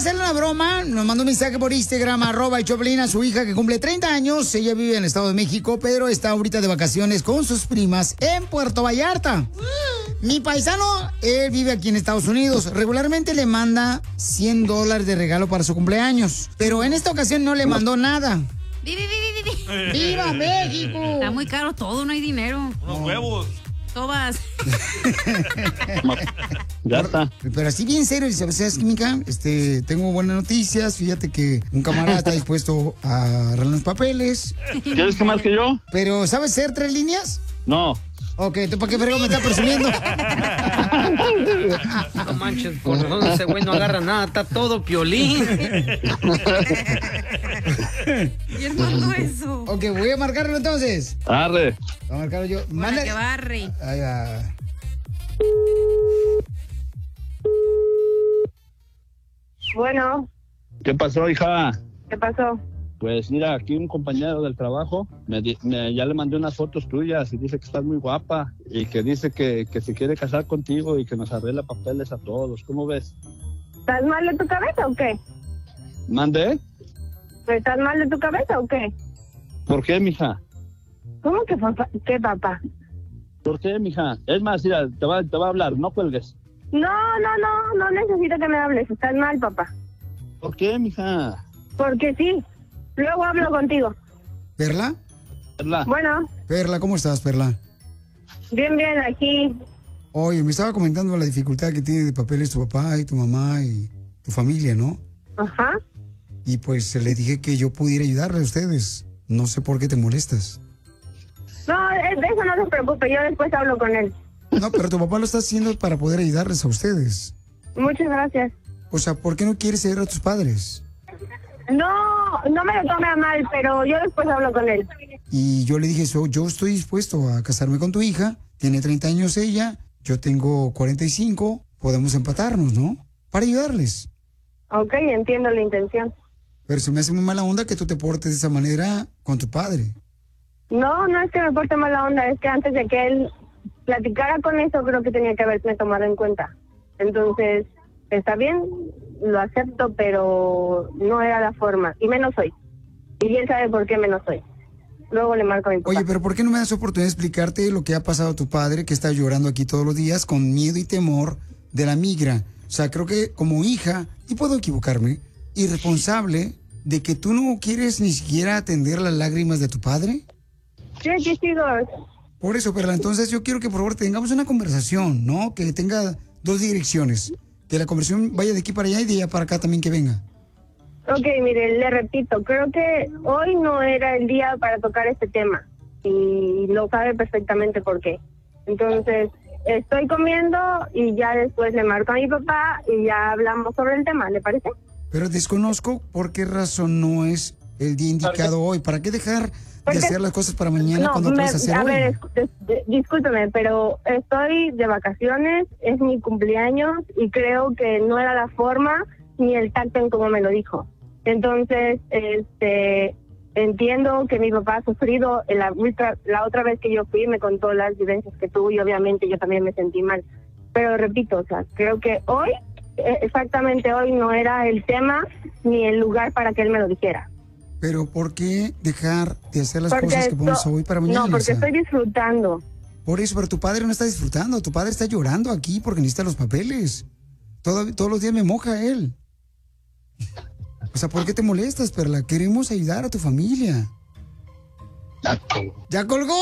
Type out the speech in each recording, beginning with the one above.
hacerle una broma. Nos mandó un mensaje por Instagram, @Choplin, a su hija que cumple 30 años. Ella vive en el Estado de México, pero está ahorita de vacaciones con sus primas en Puerto Vallarta. Mi paisano, él vive aquí en Estados Unidos. Regularmente le manda $100 de regalo para su cumpleaños. Pero en esta ocasión no le mandó nada. ¡Viva México! Está muy caro todo, no hay dinero. Unos huevos. Tobas. Ya está. Pero así bien serio, dice, ¿sabes qué, mija? Tengo buenas noticias. Fíjate que un camarada está dispuesto a arreglar los papeles. ¿Quieres que más que yo? Pero, ¿sabes ser 3 líneas? No. Ok, ¿tú para qué fregón me estás presumiendo? No manches, por razón ese güey no agarra nada, está todo Piolín. ¿Y él mandó eso? Ok, voy a marcarlo entonces. Arre. Voy a marcarlo yo. Para que barre. Ahí va. Bueno. ¿Qué pasó, hija? ¿Qué pasó? Pues mira, aquí un compañero del trabajo, ya le mandé unas fotos tuyas y dice que estás muy guapa y que dice que se quiere casar contigo y que nos arregla papeles a todos. ¿Cómo ves? ¿Estás mal de tu cabeza o qué? ¿Mande? ¿Estás mal de tu cabeza o qué? ¿Por qué, mija? ¿Cómo que qué, papá? ¿Por qué, mija? Es más, mira, te va a hablar, no cuelgues. No necesito que me hables. Estás mal, papá. ¿Por qué, mija? Porque sí. Luego hablo contigo. ¿Perla? Perla. Bueno. Perla, ¿cómo estás, Perla? Bien, aquí. Oye, me estaba comentando la dificultad que tiene de papeles tu papá y tu mamá y tu familia, ¿no? Ajá. Y pues le dije que yo pudiera ayudarle a ustedes. No sé por qué te molestas. No, de eso no se preocupe. Yo después hablo con él. No, pero tu papá lo está haciendo para poder ayudarles a ustedes. Muchas gracias. O sea, ¿por qué no quieres ayudar a tus padres? No me lo tome a mal, pero yo después hablo con él. Y yo le dije, yo estoy dispuesto a casarme con tu hija. Tiene 30 años ella, yo tengo 45. Podemos empatarnos, ¿no? Para ayudarles. Ok, entiendo la intención. Pero se me hace muy mala onda que tú te portes de esa manera con tu padre. No es que me porte mala onda, es que antes de que él platicara con eso, creo que tenía que haberme tomado en cuenta. Entonces, está bien, lo acepto, pero no era la forma, y menos hoy. Y él sabe por qué menos hoy. Luego le marco a mi papá. Oye, pero ¿por qué no me das oportunidad de explicarte lo que ha pasado a tu padre, que está llorando aquí todos los días con miedo y temor de la migra? O sea, creo que como hija, y puedo equivocarme, irresponsable de que tú no quieres ni siquiera atender las lágrimas de tu padre. Sí, aquí sigo. Por eso, Perla, entonces yo quiero que por favor tengamos una conversación, ¿no? Que tenga 2 direcciones. Que la conversación vaya de aquí para allá y de allá para acá también que venga. Ok, mire, le repito, creo que hoy no era el día para tocar este tema. Y lo sabe perfectamente por qué. Entonces, estoy comiendo y ya después le marco a mi papá y ya hablamos sobre el tema, ¿le parece? Pero desconozco por qué razón no es el día indicado hoy. ¿Para qué dejar de hacer las cosas para mañana cuando puedes hacer hoy? A ver, discúlpeme, pero estoy de vacaciones, es mi cumpleaños y creo que no era la forma ni el tacto en cómo me lo dijo. Entonces, entiendo que mi papá ha sufrido la otra vez que yo fui, me contó las vivencias que tuvo y obviamente yo también me sentí mal. Pero repito, o sea, creo que hoy, exactamente hoy, no era el tema ni el lugar para que él me lo dijera. Pero ¿por qué dejar de hacer las cosas que podemos hoy para mañana? No, porque estoy disfrutando. Por eso, pero tu padre no está disfrutando. Tu padre está llorando aquí porque necesita los papeles. Todos los días me moja él. O sea, ¿por qué te molestas, Perla? Queremos ayudar a tu familia. ¿Ya colgó?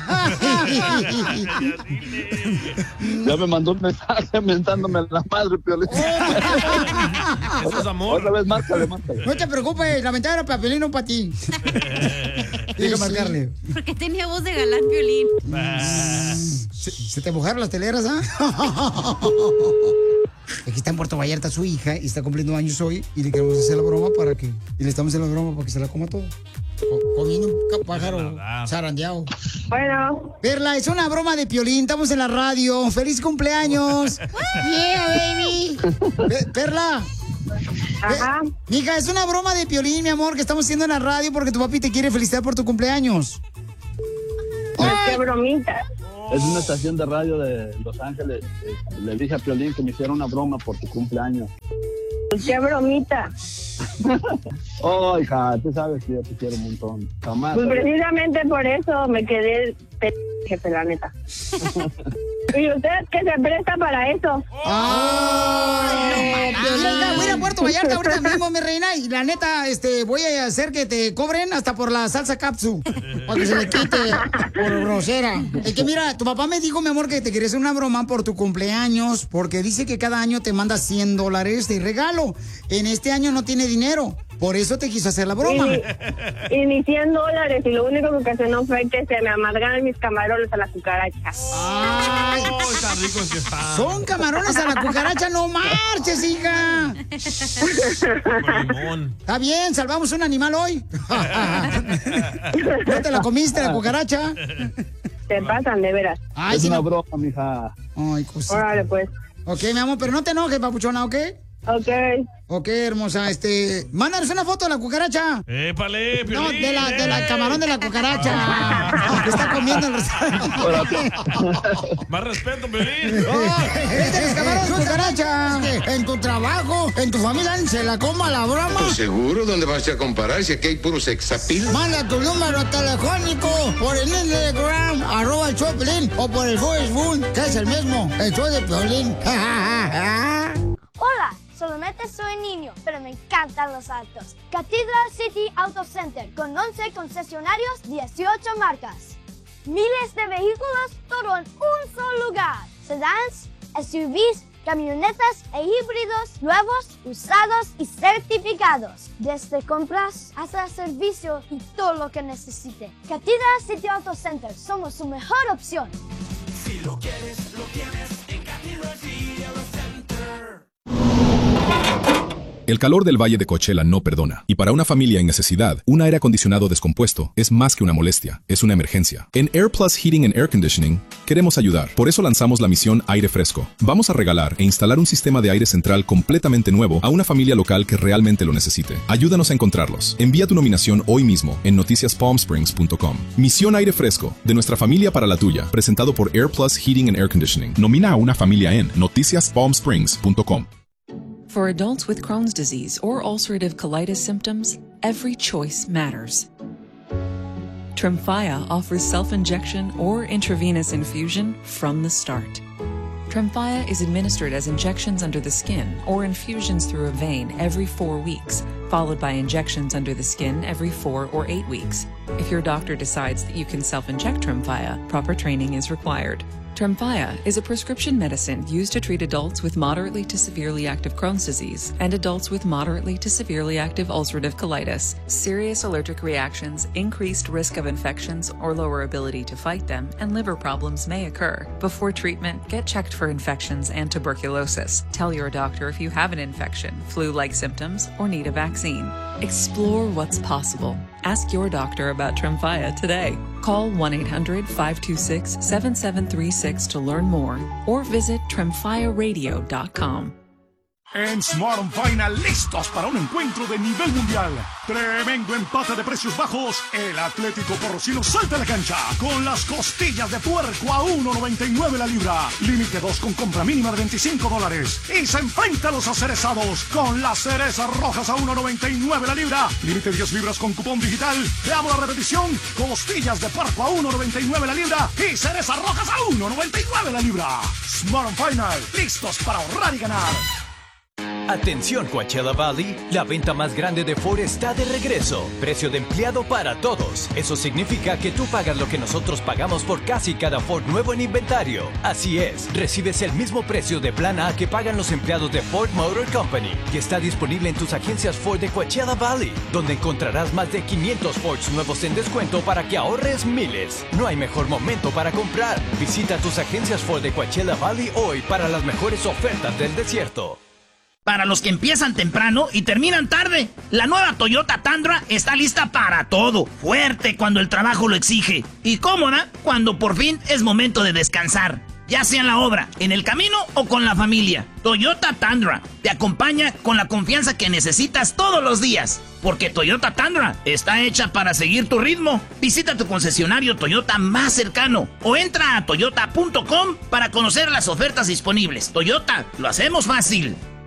Ya me mandó un mensaje mentándome la madre, Piolín. Eso es amor. Otra vez, márcale. No te preocupes, la ventana para Piolín, no para ti. Deja marcarle. Porque tenía voz de galán, Piolín. ¿Se te mojaron las teleras, ah? Aquí está en Puerto Vallarta su hija y está cumpliendo años hoy y le queremos hacer la broma y le estamos haciendo la broma para que se la coma todo. Comiendo un pájaro zarandeado. Bueno. Perla, es una broma de Piolín, estamos en la radio. ¡Feliz cumpleaños! ¡Yeah, baby! Perla. Ajá. Mija, es una broma de Piolín, mi amor, que estamos haciendo en la radio porque tu papi te quiere felicitar por tu cumpleaños. ¡Qué bromita! Es una estación de radio de Los Ángeles. Le dije a Piolín que me hiciera una broma por tu cumpleaños. Qué bromita. Oh, hija, tú sabes que yo te quiero un montón. Jamás. Pues precisamente por eso me quedé jefe, la neta. Y usted que se presta para eso. ¡Ay! Mira, voy a ir a Puerto Vallarta ahorita mismo, mi reina, y la neta, voy a hacer que te cobren hasta por la salsa capsu, para que se le quite por grosera. Es que mira, tu papá me dijo, mi amor, que te quería hacer una broma por tu cumpleaños, porque dice que cada año te manda $100 de regalo. En este año no tiene dinero. Por eso te quiso hacer la broma. Y ni $100, y lo único que ocasionó fue que se me amargaron mis camarones a la cucaracha. ¡Ay! Oh, tan ricos que están. Son camarones a la cucaracha, no marches, hija. Con limón. Está bien, salvamos un animal hoy. ¿No te la comiste, la cucaracha? Se pasan, de veras. Ay, es sí, una no. broma, mija. Ay, cosita. Órale, pues. Ok, mi amor, pero no te enojes, papuchona, ¿ok? Ok. Ok, hermosa, mándanos una foto de la cucaracha. ¡Épale, Piolín! No, de la camarón de la cucaracha. Que está comiendo el restaurante. Más respeto, Piolín. Este es camarón de cucaracha. En tu trabajo, en tu familia, se la coma la broma. Pues seguro, ¿dónde vas a comparar si aquí hay puro sexapil? Manda tu número telefónico por el Instagram, @el_Piolín, o por el Facebook, que es el mismo, el show de Piolín. Hola, solamente soy niño, pero me encantan los autos. Cathedral City Auto Center, con 11 concesionarios, 18 marcas. Miles de vehículos, todo en un solo lugar. Sedans, SUVs, camionetas e híbridos, nuevos, usados y certificados. Desde compras hasta servicio y todo lo que necesite. Cathedral City Auto Center, somos su mejor opción. Si lo quieres, lo tienes en Cathedral City Auto Center. El calor del Valle de Coachella no perdona. Y para una familia en necesidad, un aire acondicionado descompuesto es más que una molestia, es una emergencia. En Air Plus Heating and Air Conditioning, queremos ayudar. Por eso lanzamos la misión Aire Fresco. Vamos a regalar e instalar un sistema de aire central completamente nuevo a una familia local que realmente lo necesite. Ayúdanos a encontrarlos. Envía tu nominación hoy mismo en noticiaspalmsprings.com. Misión Aire Fresco, de nuestra familia para la tuya, presentado por Air Plus Heating and Air Conditioning. Nomina a una familia en noticiaspalmsprings.com. For adults with Crohn's disease or ulcerative colitis symptoms, every choice matters. Tremfya offers self-injection or intravenous infusion from the start. Tremfya is administered as injections under the skin or infusions through a vein every 4 weeks, followed by injections under the skin every 4 or 8 weeks. If your doctor decides that you can self-inject Tremfya, proper training is required. Tremfya is a prescription medicine used to treat adults with moderately to severely active Crohn's disease and adults with moderately to severely active ulcerative colitis. Serious allergic reactions, increased risk of infections or lower ability to fight them, and liver problems may occur. Before treatment, get checked for infections and tuberculosis. Tell your doctor if you have an infection, flu-like symptoms, or need a vaccine. Explore what's possible. Ask your doctor about Tremfya today. Call 1-800-526-7736 to learn more or visit tremfyaradio.com. En Smart & Final, listos para un encuentro de nivel mundial. Tremendo empate de precios bajos. El Atlético Porrocino salta a la cancha con las costillas de puerco a $1.99 la libra. Límite 2 con compra mínima de $25. Y se enfrenta a los acerezados con las cerezas rojas a $1.99 la libra. Límite 10 libras con cupón digital. Veamos la repetición. Costillas de puerco a $1.99 la libra. Y cerezas rojas a $1.99 la libra. Smart & Final, listos para ahorrar y ganar. Atención Coachella Valley, la venta más grande de Ford está de regreso. Precio de empleado para todos. Eso significa que tú pagas lo que nosotros pagamos por casi cada Ford nuevo en inventario. Así es, recibes el mismo precio de plan A que pagan los empleados de Ford Motor Company, que está disponible en tus agencias Ford de Coachella Valley, donde encontrarás más de 500 Fords nuevos en descuento para que ahorres miles. No hay mejor momento para comprar. Visita tus agencias Ford de Coachella Valley hoy para las mejores ofertas del desierto. Para los que empiezan temprano y terminan tarde, la nueva Toyota Tundra está lista para todo. Fuerte cuando el trabajo lo exige y cómoda cuando por fin es momento de descansar. Ya sea en la obra, en el camino o con la familia. Toyota Tundra te acompaña con la confianza que necesitas todos los días. Porque Toyota Tundra está hecha para seguir tu ritmo. Visita tu concesionario Toyota más cercano o entra a toyota.com para conocer las ofertas disponibles. Toyota, lo hacemos fácil.